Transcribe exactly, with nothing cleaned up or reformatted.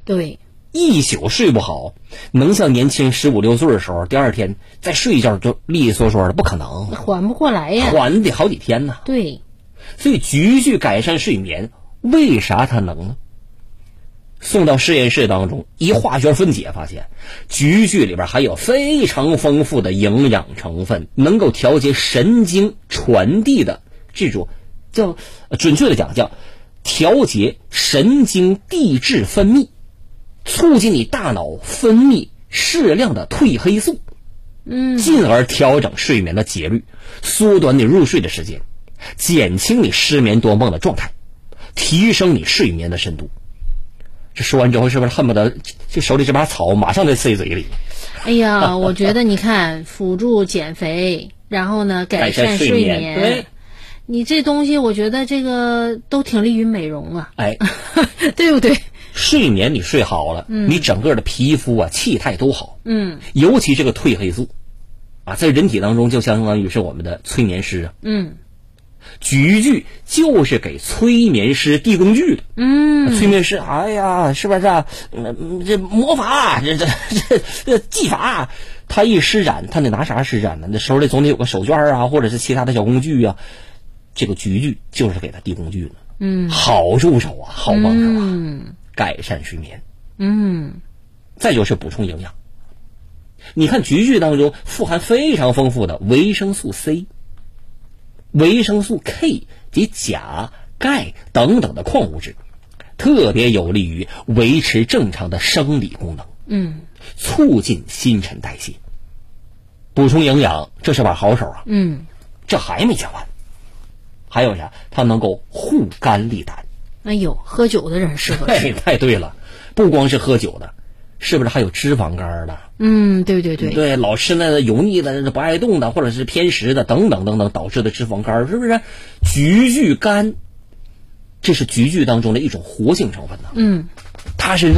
对， 一宿睡不好，能像年轻十五六岁的时候，第二天再睡一觉就利利索索的，不可能， 缓不过来呀， 缓得好几天呢。 对， 所以菊苣改善睡眠，为啥它能呢？送到实验室当中，一化学分解发现，菊苣里边含有非常丰富的营养成分，能够调节神经传递的这种叫，准确的讲叫调节神经递质分泌，促进你大脑分泌适量的褪黑素， 嗯， 进而调整睡眠的节律，缩短你入睡的时间，减轻你失眠多梦的状态，提升你睡眠的深度。这说完之后，是不是恨不得这手里这把草马上就塞嘴里？ 哎呀，我觉得你看，辅助减肥，然后呢改善睡眠， 改善睡眠，对， 你这东西我觉得这个都挺利于美容啊， 哎， 对不对？ 睡眠你睡好了，嗯，你整个的皮肤啊气态都好， 嗯， 尤其这个褪黑素啊，在人体当中就相当于是我们的催眠师啊， 嗯。 菊苣就是给催眠师递工具的。 嗯， 催眠师，哎呀，是不是、啊嗯、这魔法，这这这这技法，他一施展，他得拿啥施展呢？那手里总得有个手绢啊，或者是其他的小工具啊。这个菊苣就是给他递工具呢。 嗯， 好助手啊，好帮手啊， 嗯， 改善睡眠。 嗯， 再就是补充营养。你看菊苣当中富含非常丰富的维生素 C、维生素 K 及钾、钙等等的矿物质，特别有利于维持正常的生理功能， 嗯， 促进新陈代谢。补充营养，这是把好手啊。 嗯， 这还没讲完，还有啥？它能够护肝利胆。 哎呦，喝酒的人适合吃。 哎，太对了，不光是喝酒的，是不是还有脂肪肝的？ 嗯，对对对， 对，老吃那油腻的、不爱动的，或者是偏食的等等等等导致的脂肪肝，是不是？菊苣苷，这是菊苣当中的一种活性成分呢。 嗯， 它身上